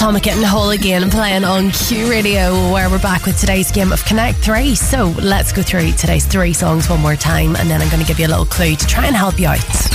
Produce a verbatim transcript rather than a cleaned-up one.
Atomic getting whole again, playing on Q Radio, where we're back with today's game of Connect three. So let's go through today's three songs one more time, and then I'm going to give you a little clue to try and help you out.